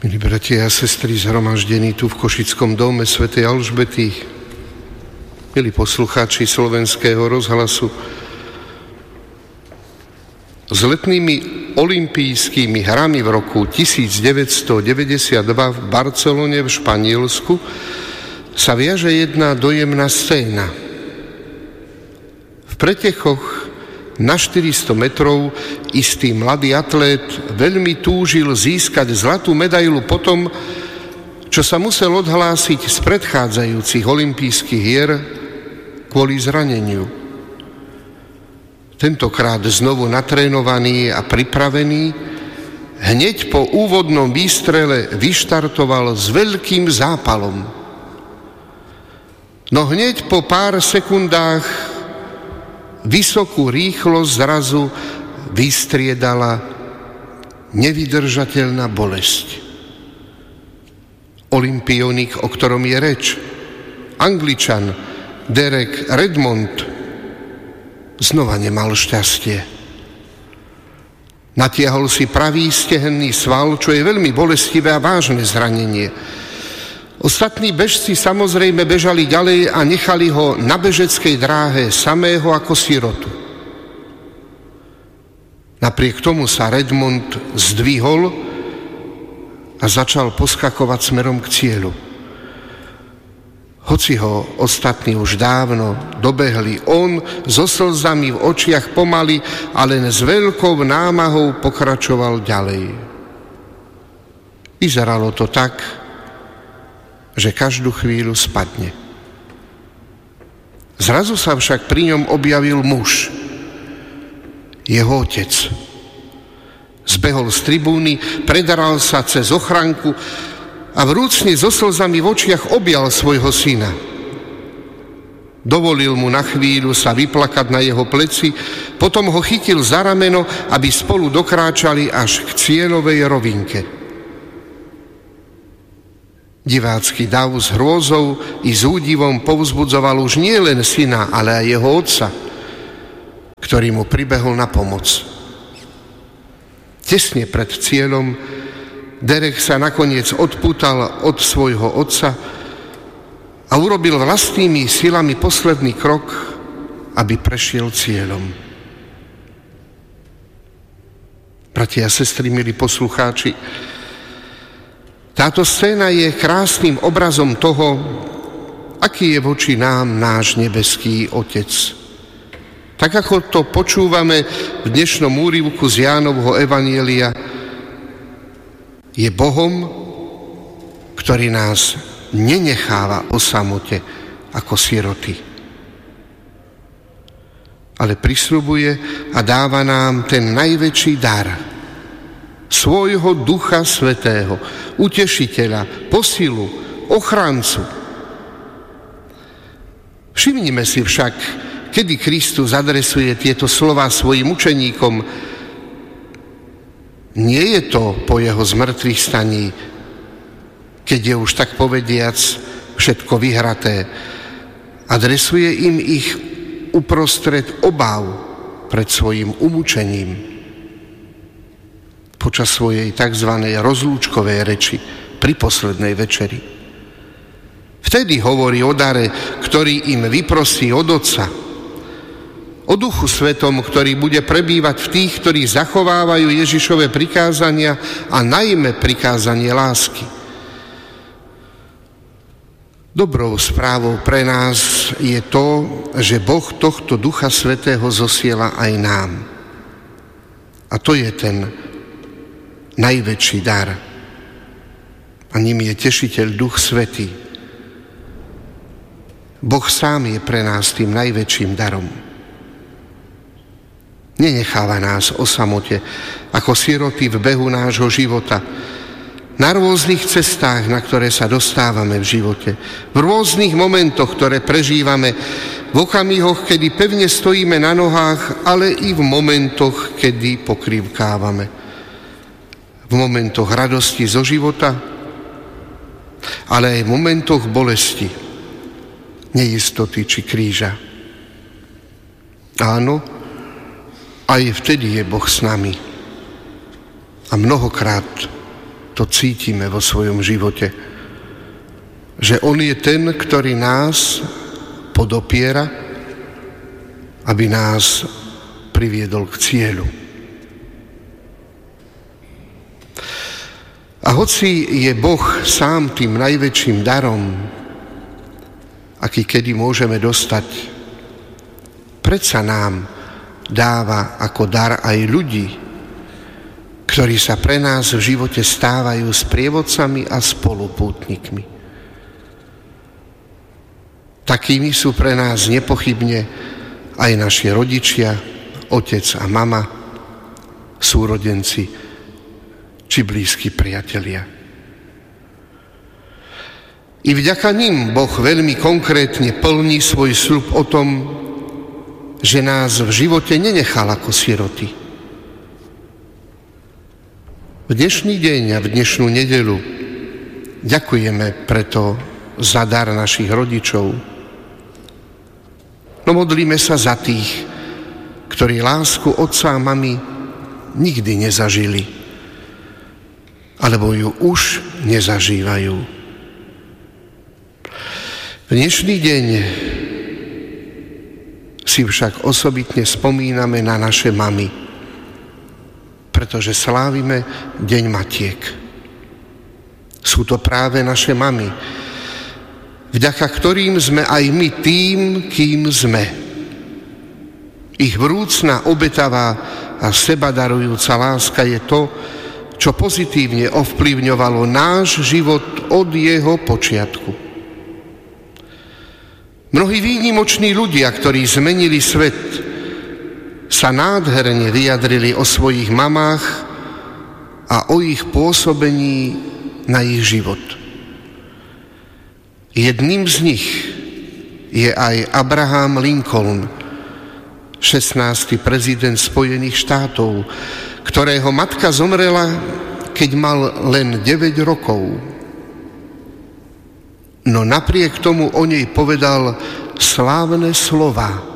Milí bratia a sestry zhromaždení tu v Košickom dome svätej Alžbety, milí poslucháči Slovenského rozhlasu, s letnými olympijskými hrami v roku 1992 v Barcelone v Španielsku sa viaže jedna dojemná scéna. V pretekoch na 400 metrov istý mladý atlét veľmi túžil získať zlatú medailu po tom, čo sa musel odhlásiť z predchádzajúcich olympijských hier kvôli zraneniu. Tentokrát znovu natrénovaný a pripravený, hneď po úvodnom výstrele vyštartoval s veľkým zápalom. No hneď po pár sekundách vysokú rýchlosť zrazu vystriedala nevydržateľná bolesť. Olympionik, o ktorom je reč, Angličan Derek Redmond, znova nemal šťastie. Natiahol si pravý stehenný sval, čo je veľmi bolestivé a vážne zranenie. Ostatní bežci samozrejme bežali ďalej a nechali ho na bežeckej dráhe samého ako sirotu. Napriek tomu sa Redmond zdvihol a začal poskakovať smerom k cieľu. Hoci ho ostatní už dávno dobehli, on so slzami v očiach pomaly a len s veľkou námahou pokračoval ďalej. Vyzeralo to tak, že každú chvíľu spadne. Zrazu sa však pri ňom objavil muž, jeho otec. Zbehol z tribúny, predaral sa cez ochranku a vrúcne so slzami v očiach objal svojho syna. Dovolil mu na chvíľu sa vyplakať na jeho pleci, potom ho chytil za rameno, aby spolu dokráčali až k cieľovej rovinke. Divácky dav s hrôzou i s údivom povzbudzoval už nie len syna, ale aj jeho otca, ktorý mu pribehol na pomoc. Tesne pred cieľom Derek sa nakoniec odpútal od svojho otca a urobil vlastnými silami posledný krok, aby prešiel cieľom. Bratia a sestry, milí poslucháči, táto scéna je krásnym obrazom toho, aký je voči nám náš nebeský Otec. Tak ako to počúvame v dnešnom úryvku z Jánovho evanjelia, je Bohom, ktorý nás nenecháva o samote ako siroty, ale prisľubuje a dáva nám ten najväčší dar, svojho Ducha Svätého, utešiteľa, posilu, ochrancu. Všimnime si však, kedy Kristus adresuje tieto slová svojim učeníkom. Nie je to po jeho zmrtvých staní, keď je už tak povediac všetko vyhraté. Adresuje im ich uprostred obáv pred svojim umúčením. Počas svojej tzv. Rozlúčkovej reči pri poslednej večeri. Vtedy hovorí o dare, ktorý im vyprosí od Otca. O Duchu Svetom, ktorý bude prebývať v tých, ktorí zachovávajú Ježišove prikázania a najmä prikázanie lásky. Dobrou správou pre nás je to, že Boh tohto Ducha Svätého zosiela aj nám. A to je ten najväčší dar. A ním je Tešiteľ Duch Svätý. Boh sám je pre nás tým najväčším darom. Nenecháva nás o samote, ako siroty v behu nášho života. Na rôznych cestách, na ktoré sa dostávame v živote. V rôznych momentoch, ktoré prežívame. V okamihoch, kedy pevne stojíme na nohách, ale i v momentoch, kedy pokrivkávame. V momentoch radosti zo života, ale aj v momentoch bolesti, neistoty či kríža. Áno, aj vtedy je Boh s nami. A mnohokrát to cítime vo svojom živote. Že on je ten, ktorý nás podopiera, aby nás priviedol k cieľu. A hoci je Boh sám tým najväčším darom, aký kedy môžeme dostať, predsa nám dáva ako dar aj ľudí, ktorí sa pre nás v živote stávajú sprievodcami a spolupútnikmi. Takými sú pre nás nepochybne aj naši rodičia, otec a mama, súrodenci či blízki priatelia. I vďaka nim Boh veľmi konkrétne plní svoj sľub o tom, že nás v živote nenechal ako siroty. V dnešný deň a v dnešnú nedeľu ďakujeme preto za dar našich rodičov. No modlíme sa za tých, ktorí lásku otca a mamy nikdy nezažili, alebo ju už nezažívajú. V dnešný deň si však osobitne spomíname na naše mamy, pretože slávime Deň Matiek. Sú to práve naše mamy, vďaka ktorým sme aj my tým, kým sme. Ich vrúcna, obetavá a sebadarujúca láska je to, čo pozitívne ovplyvňovalo náš život od jeho počiatku. Mnohí výnimoční ľudia, ktorí zmenili svet, sa nádherne vyjadrili o svojich mamách a o ich pôsobení na ich život. Jedným z nich je aj Abraham Lincoln, 16. prezident Spojených štátov, ktorého matka zomrela, keď mal len 9 rokov. No napriek tomu o nej povedal slávne slova.